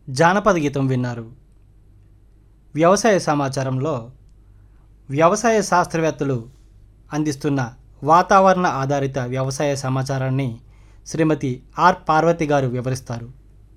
జానపద గీతం విన్నారు. వ్యవసాయ సమాచారంలో వ్యవసాయ శాస్త్రవేత్తలు అందిస్తున్న వాతావరణ ఆధారిత వ్యవసాయ సమాచారాన్ని శ్రీమతి ఆర్ పార్వతి గారు వివరిస్తారు.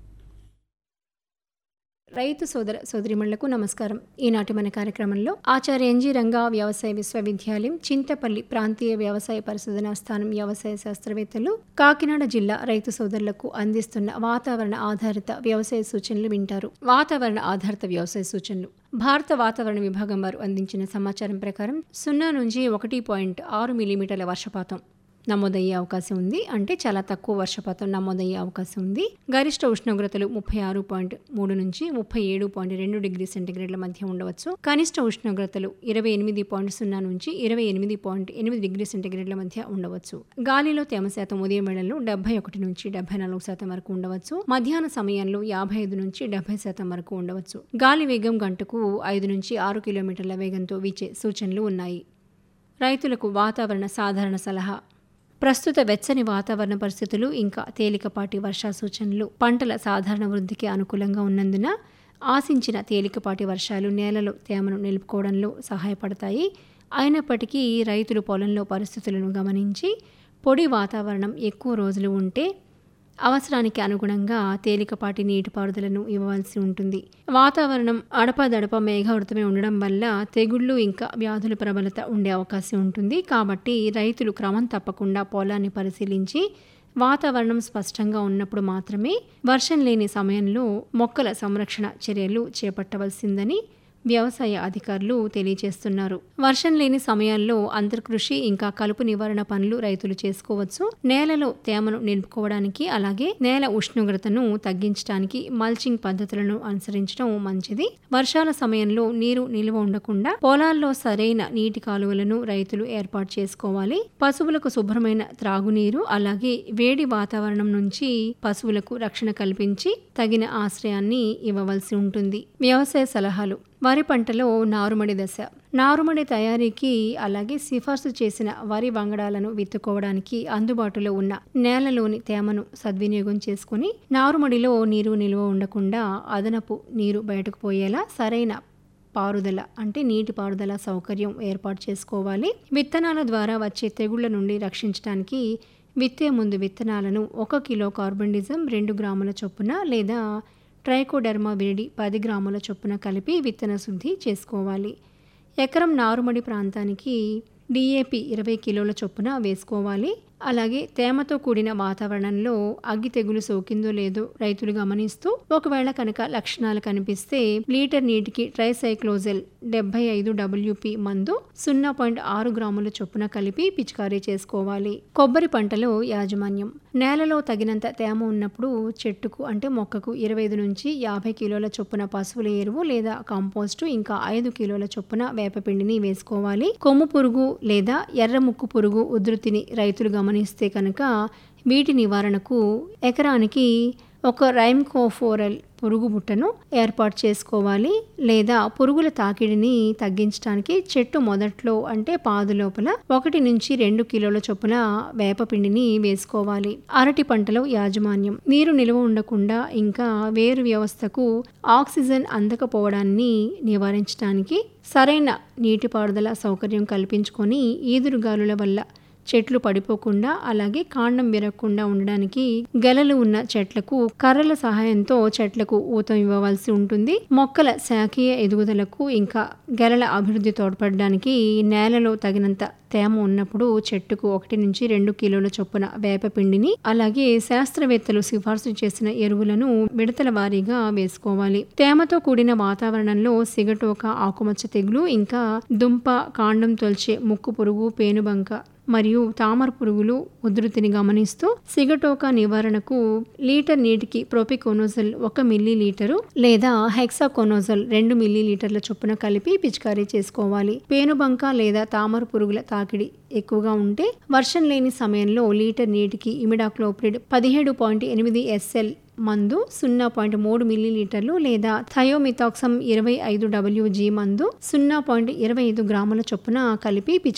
రైతు సోదరిమణులకు నమస్కారం. ఈనాటి మన కార్యక్రమంలో ఆచార్య ఎన్జీ రంగా వ్యవసాయ విశ్వవిద్యాలయం చింతపల్లి ప్రాంతీయ వ్యవసాయ పరిశోధనా స్థానం వ్యవసాయ శాస్త్రవేత్తలు కాకినాడ జిల్లా రైతు సోదరులకు అందిస్తున్న వాతావరణ ఆధారిత వ్యవసాయ సూచనలు వింటారు. వాతావరణ ఆధారిత వ్యవసాయ సూచనలు. భారత వాతావరణ విభాగం వారు అందించిన సమాచారం ప్రకారం 0 నుంచి 1.6 మిల్లీమీటర్ల వర్షపాతం నమోదయ్యే అవకాశం ఉంది. అంటే చాలా తక్కువ వర్షపాతం నమోదయ్యే అవకాశం ఉంది. గరిష్ట ఉష్ణోగ్రతలు 36.3 నుంచి 37.2 డిగ్రీ సెంటీగ్రేడ్ల మధ్య ఉండవచ్చు. కనిష్ట ఉష్ణోగ్రతలు 28.0 నుంచి 28.8 డిగ్రీ సెంటీగ్రేడ్ల మధ్య ఉండవచ్చు. గాలిలో తేమ శాతం ఉదయం వేళల్లో 71 నుంచి 74% వరకు ఉండవచ్చు. మధ్యాహ్న సమయంలో 55 నుంచి 70% వరకు ఉండవచ్చు. గాలి వేగం గంటకు 5 నుంచి 6 కిలోమీటర్ల వేగంతో వీచే సూచనలు ఉన్నాయి. రైతులకు వాతావరణ సాధారణ సలహా. ప్రస్తుత వెచ్చని వాతావరణ పరిస్థితులు ఇంకా తేలికపాటి వర్షా సూచనలు పంటల సాధారణ వృద్ధికి అనుకూలంగా ఉన్నందున ఆశించిన తేలికపాటి వర్షాలు నేలలో తేమను నిలుపుకోవడంలో సహాయపడతాయి. అయినప్పటికీ రైతులు పొలంలో పరిస్థితులను గమనించి పొడి వాతావరణం ఎక్కువ రోజులు ఉంటే అవసరానికి అనుగుణంగా తేలికపాటి నీటిపారుదలను ఇవ్వవలసి ఉంటుంది. వాతావరణం అడపదడప మేఘావృతమై ఉండడం వల్ల తెగుళ్లు ఇంకా వ్యాధుల ప్రబలత ఉండే అవకాశం ఉంటుంది. కాబట్టి రైతులు క్రమం తప్పకుండా పొలాన్ని పరిశీలించి వాతావరణం స్పష్టంగా ఉన్నప్పుడు మాత్రమే వర్షం లేని సమయంలో మొక్కల సంరక్షణ చర్యలు చేపట్టవలసిందని వ్యవసాయ అధికారులు తెలియజేస్తున్నారు. వర్షం లేని సమయాల్లో అంతర్కృషి ఇంకా కలుపు నివారణ పనులు రైతులు చేసుకోవచ్చు. నేలలో తేమను నిలుపుకోవడానికి అలాగే నేల ఉష్ణోగ్రతను తగ్గించడానికి మల్చింగ్ పద్ధతులను అనుసరించడం మంచిది. వర్షాల సమయంలో నీరు నిల్వ ఉండకుండా పొలాల్లో సరైన నీటి కాలువలను రైతులు ఏర్పాటు చేసుకోవాలి. పశువులకు శుభ్రమైన త్రాగునీరు అలాగే వేడి వాతావరణం నుంచి పశువులకు రక్షణ కల్పించి తగిన ఆశ్రయాన్ని ఇవ్వవలసి ఉంటుంది. వ్యవసాయ సలహాలు. వరి పంటలో నారుమడి దశ. నారుమడి తయారీకి అలాగే సిఫార్సు చేసిన వరి వంగడాలను విత్తుకోవడానికి అందుబాటులో ఉన్న నేలలోని తేమను సద్వినియోగం చేసుకుని నారుమడిలో నీరు నిల్వ ఉండకుండా అదనపు నీరు బయటకు పోయేలా సరైన పారుదల అంటే నీటి పారుదల సౌకర్యం ఏర్పాటు చేసుకోవాలి. విత్తనాల ద్వారా వచ్చే తెగుళ్ల నుండి రక్షించడానికి విత్తే ముందు విత్తనాలను 1 కిలో కార్బండిజం 2 గ్రాముల చొప్పున లేదా ట్రైకోడెర్మా విరిడి 10 గ్రాముల చొప్పున కలిపి విత్తన శుద్ధి చేసుకోవాలి. ఎకరం నారుమడి ప్రాంతానికి DAP 20 కిలోల చొప్పున వేసుకోవాలి. అలాగే తేమతో కూడిన వాతావరణంలో అగ్గి తెగులు సోకిందో లేదో రైతులు గమనిస్తూ ఒకవేళ కనుక లక్షణాలు కనిపిస్తే లీటర్ నీటికి ట్రైసైక్లోజెల్ 75 WP మందు 0.6 గ్రాముల చొప్పున కలిపి పిచికారీ చేసుకోవాలి. కొబ్బరి పంటలో యాజమాన్యం. నేలలో తగినంత తేమ ఉన్నప్పుడు చెట్టుకు అంటే మొక్కకు 25 నుంచి 50 కిలోల చొప్పున పశువుల ఎరువు లేదా కంపోస్టు ఇంకా 5 కిలోల చొప్పున వేపపిండిని వేసుకోవాలి. కొమ్ము పురుగు లేదా ఎర్ర ముక్కు పురుగు ఉధృతిని రైతులు గమనిస్తే కనుక వీటి నివారణకు ఎకరానికి ఒక రైమ్కోఫోరల్ పురుగు బుట్టను ఏర్పాటు చేసుకోవాలి. లేదా పురుగుల తాకిడిని తగ్గించడానికి చెట్టు మొదట్లో అంటే పాదు లోపల 1 నుంచి 2 కిలోల చొప్పున వేపపిండిని వేసుకోవాలి. అరటి పంటలో యాజమాన్యం. నీరు నిల్వ ఉండకుండా ఇంకా వేరు వ్యవస్థకు ఆక్సిజన్ అందకపోవడాన్ని నివారించడానికి సరైన నీటిపారుదల సౌకర్యం కల్పించుకొని ఈదురుగాలుల వల్ల చెట్లు పడిపోకుండా అలాగే కాండం విరగకుండా ఉండడానికి గెలలు ఉన్న చెట్లకు కర్రల సహాయంతో చెట్లకు ఊతం ఇవ్వవలసి ఉంటుంది. మొక్కల శాఖీయ ఎదుగుదలకు ఇంకా గెలల అభివృద్ధి తోడ్పడడానికి నేలలో తగినంత తేమ ఉన్నప్పుడు చెట్టుకు 1 నుంచి 2 కిలోల చొప్పున వేపపిండిని అలాగే శాస్త్రవేత్తలు సిఫార్సు చేసిన ఎరువులను విడతల వారీగా వేసుకోవాలి. తేమతో కూడిన వాతావరణంలో సిగటోక ఆకుమచ్చ తెగులు ఇంకా దుంప కాండం తొల్చే ముక్కు పురుగు పేనుబంక మరియు తామర పురుగులు ఉధృతిని గమనిస్తూ సిగటోకా నివారణకు లీటర్ నీటికి ప్రోపికోనోజల్ 1 మిల్లీలీటరు లేదా హెక్సాకోనోజల్ 2 మిల్లీలీటర్ల చొప్పున కలిపి పిచికారీ చేసుకోవాలి. పేనుబంక లేదా తామర పురుగుల తాకిడి ఎక్కువగా ఉంటే వర్షం లేని సమయంలో లీటర్ నీటికి ఇమిడాక్లోప్రిడ్ 17.8 SL మందు 0.3 మిల్లీలీటర్లు లేదా థయోమిథాక్సమ్ 25 WG మందు 0.25 గ్రాముల చొప్పున కలిపి